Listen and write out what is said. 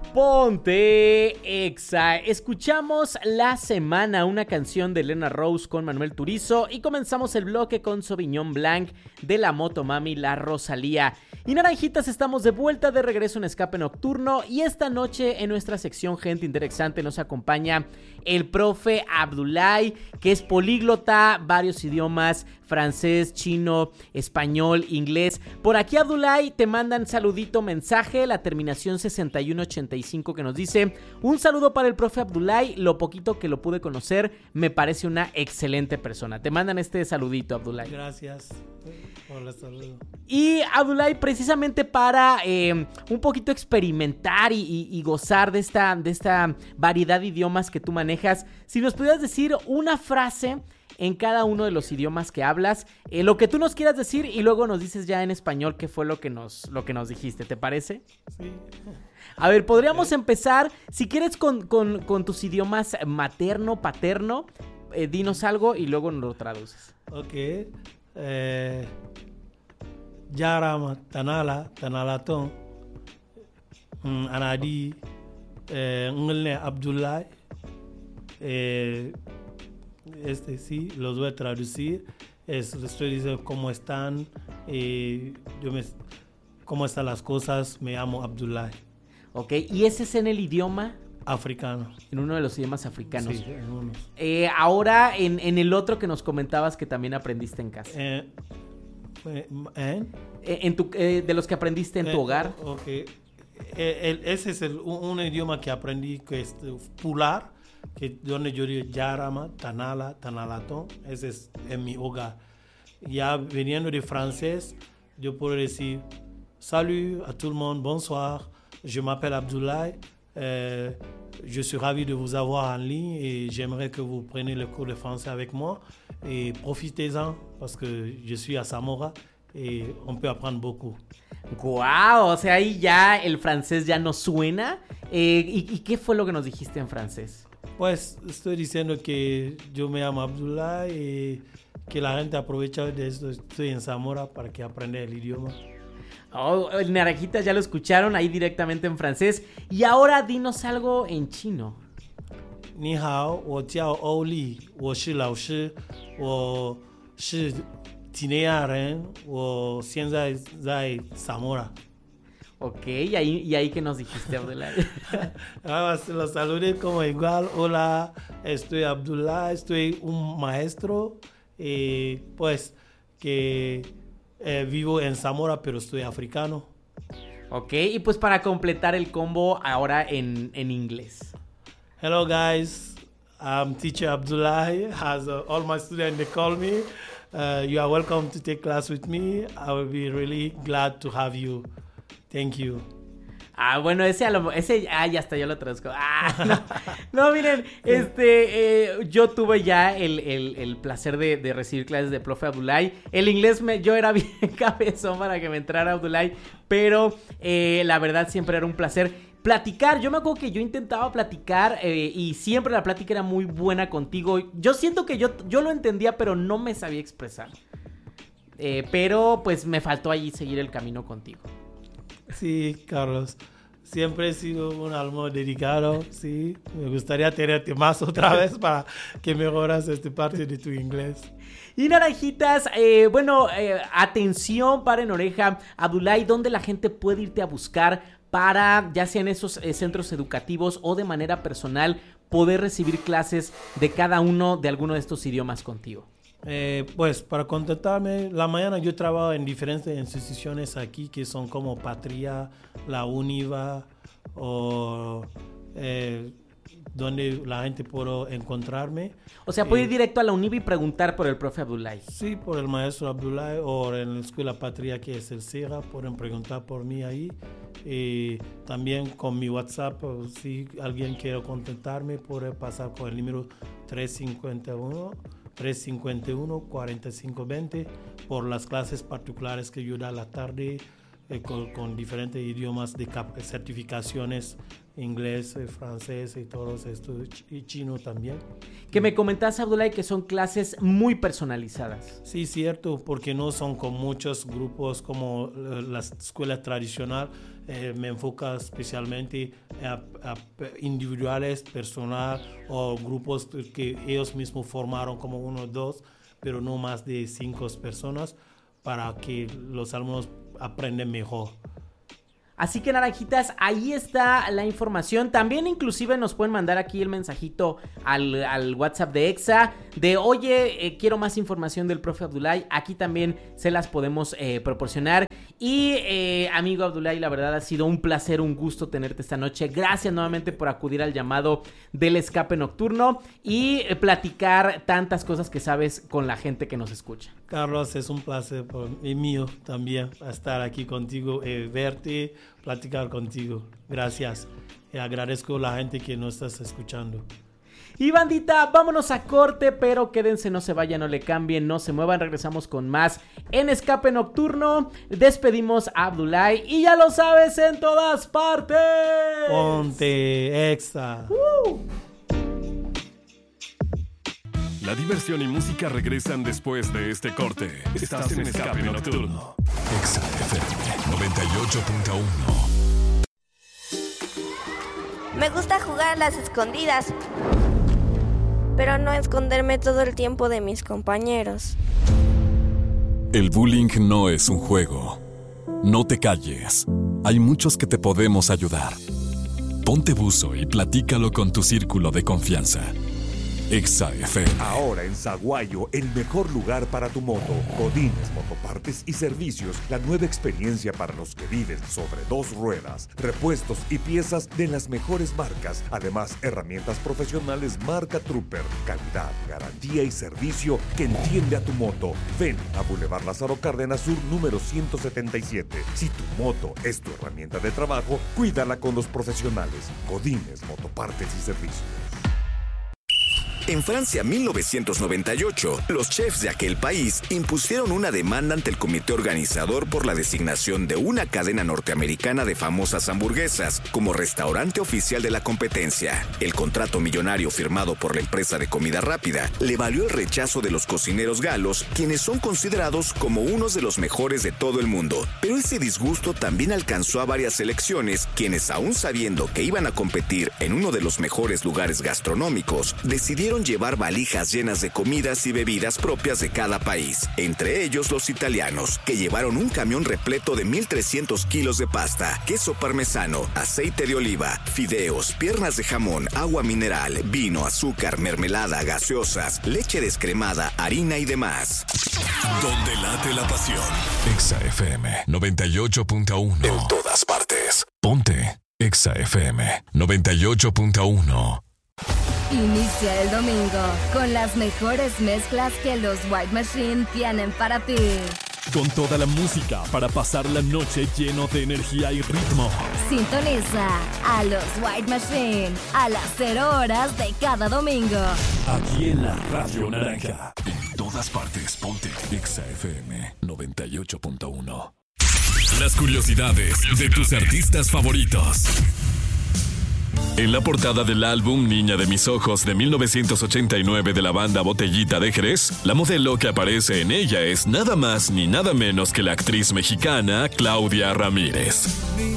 Ponte Exa. Escuchamos La Semana, una canción de Elena Rose con Manuel Turizo, y comenzamos el bloque con Sauvignon Blanc de la Motomami La Rosalía. Y Naranjitas, estamos de vuelta, de regreso en Escape Nocturno, y esta noche en nuestra sección Gente Interesante nos acompaña el profe Abdoulaye, que es políglota, varios idiomas, francés, chino, español, inglés. Por aquí, Abdoulaye, te mandan saludito mensaje, la terminación 6185, que nos dice: un saludo para el profe Abdoulaye, lo poquito que lo pude conocer, me parece una excelente persona. Te mandan este saludito, Abdoulaye. Gracias por el saludo. Y Abdoulaye, precisamente para un poquito experimentar y gozar de esta variedad de idiomas que tú manejas, si nos pudieras decir una frase en cada uno de los idiomas que hablas, lo que tú nos quieras decir, y luego nos dices ya en español qué fue lo que nos dijiste, ¿te parece? Sí. A ver, podríamos empezar, si quieres, con tus idiomas materno, paterno. Dinos algo y luego nos lo traduces. Ok. Jarama, Tanala, Tanalaton, Anadi, Ngulne Abdoulaye. Sí, los voy a traducir. Estoy diciendo cómo están, cómo están las cosas, me llamo Abdoulaye. Ok, ¿y ese es en el idioma? Africano. En uno de los idiomas africanos. Sí, en unos. Ahora, en el otro que nos comentabas que también aprendiste en casa. De los que aprendiste en tu hogar. Ok. Ese es un idioma que aprendí, que es Pular, donde yo digo Yarama, Tanala, Tanalaton. Ese es en mi hogar. Ya viniendo de francés, yo puedo decir: salut à tout le monde, bonsoir, je m'appelle Abdoulaye. Je suis ravi de vous avoir en ligne et j'aimerais que vous preniez le cours de français avec moi et profitez-en parce que je suis à Zamora et on peut apprendre beaucoup. ¡Guau! O sea, ahí ya el francés ya no suena. ¿Y qué fue lo que nos dijiste en francés? Pues estoy diciendo que yo me llamo Abdoulaye y que la gente aprovecha de esto. Estoy en Zamora para que aprenda el idioma. Oh, Naranjitas, ya lo escucharon ahí directamente en francés. Y ahora dinos algo en chino. Ni hao, wo jiao Ou Li, wo shi lao shi, wo shi Tinea Ren, wo xianzai zai Zamora. Ok, ¿y ahí qué nos dijiste, Abdoulaye? Los saludé como igual. Hola, estoy Abdoulaye, estoy un maestro, pues que vivo en Zamora, pero estoy africano. Ok, y pues para completar el combo, ahora en inglés. Hello guys, I'm teacher Abdoulaye. As all my students, they call me. You are welcome to take class with me. I will be really glad to have you. Thank you. Bueno, ya está, yo lo traduzco. No, miren, yo tuve ya el placer de recibir clases de profe Abdoulaye. El inglés yo era bien cabezón para que me entrara Abdoulaye, pero la verdad siempre era un placer platicar. Yo me acuerdo que yo intentaba platicar y siempre la plática era muy buena contigo. Yo siento que yo lo entendía, pero no me sabía expresar. Pero pues me faltó allí seguir el camino contigo. Sí, Carlos. Siempre he sido un alma dedicado, sí. Me gustaría tenerte más otra vez para que mejoras esta parte de tu inglés. Y Naranjitas, atención, paren oreja. Abdoulaye, ¿dónde la gente puede irte a buscar para, ya sea en esos centros educativos o de manera personal, poder recibir clases de cada uno de alguno de estos idiomas contigo? Pues para contactarme, la mañana yo trabajo en diferentes instituciones aquí que son como Patria, la Univa o donde la gente puede encontrarme. O sea, puede ir directo a la Univa y preguntar por el profe Abdoulaye. Sí, por el maestro Abdoulaye o en la escuela Patria que es el CERA, pueden preguntar por mí ahí. Y también con mi WhatsApp, si alguien quiere contactarme, puede pasar con el número 351-4520 por las clases particulares que yo da la tarde con diferentes idiomas de certificaciones, inglés, francés y todo esto, y chino también. Que me comentaste, Abdoulaye, que son clases muy personalizadas. Sí, cierto, porque no son con muchos grupos como la escuela tradicional. Me enfoca especialmente a individuales, personal o grupos que ellos mismos formaron como 1 o 2, pero no más de 5 personas, para que los alumnos aprendan mejor. Así que, naranjitas, ahí está la información. También inclusive nos pueden mandar aquí el mensajito al WhatsApp de EXA de, oye, quiero más información del profe Abdoulaye. Aquí también se las podemos proporcionar. Y amigo Abdoulaye, la verdad ha sido un placer, un gusto tenerte esta noche. Gracias nuevamente por acudir al llamado del escape nocturno y platicar tantas cosas que sabes con la gente que nos escucha. Carlos, es un placer y mío también estar aquí contigo, verte, platicar contigo. Gracias. Y agradezco a la gente que nos estás escuchando. Y bandita, vámonos a corte, pero quédense, no se vayan, no le cambien, no se muevan. Regresamos con más en Escape Nocturno. Despedimos a Abdoulaye y ya lo sabes, en todas partes. Ponte Exa. La diversión y música regresan después de este corte. Estás en Escape Nocturno. Exa FM 98.1. Me gusta jugar a las escondidas, pero no esconderme todo el tiempo de mis compañeros. El bullying no es un juego. No te calles. Hay muchos que te podemos ayudar. Ponte buzo y platícalo con tu círculo de confianza. Exa FM. Ahora en Saguayo, el mejor lugar para tu moto. Godínez Motopartes y Servicios, la nueva experiencia para los que viven sobre 2 ruedas. Repuestos y piezas de las mejores marcas. Además, herramientas profesionales marca Trooper. Calidad, garantía y servicio que entiende a tu moto. Ven a Boulevard Lázaro Cárdenas Sur, número 177. Si tu moto es tu herramienta de trabajo, cuídala con los profesionales. Godínez Motopartes y Servicios. En Francia 1998, los chefs de aquel país impusieron una demanda ante el comité organizador por la designación de una cadena norteamericana de famosas hamburguesas como restaurante oficial de la competencia. El contrato millonario firmado por la empresa de comida rápida le valió el rechazo de los cocineros galos, quienes son considerados como unos de los mejores de todo el mundo. Pero ese disgusto también alcanzó a varias selecciones, quienes, aún sabiendo que iban a competir en uno de los mejores lugares gastronómicos, decidieron llevar valijas llenas de comidas y bebidas propias de cada país, entre ellos los italianos, que llevaron un camión repleto de 1,300 kilos de pasta, queso parmesano, aceite de oliva, fideos, piernas de jamón, agua mineral, vino, azúcar, mermelada, gaseosas, leche descremada, harina y demás. Donde late la pasión. Exa FM 98.1. En todas partes. Ponte Exa FM 98.1. Inicia el domingo con las mejores mezclas que los White Machine tienen para ti. Con toda la música para pasar la noche lleno de energía y ritmo. Sintoniza a los White Machine a las 0 horas de cada domingo. Aquí en la Radio Naranja. En todas partes, ponte Exa FM 98.1. Las curiosidades de tus artistas favoritos. En la portada del álbum Niña de mis ojos de 1989 de la banda Botellita de Jerez, la modelo que aparece en ella es nada más ni nada menos que la actriz mexicana Claudia Ramírez.